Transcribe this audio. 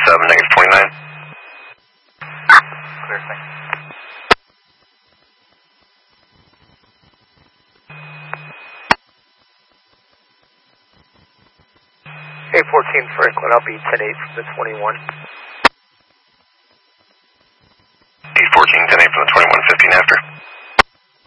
negative 29. Clear, thanks. A14 Franklin, I'll be 10-8 from the 21. A14, 10-8 from the 21, 15 after.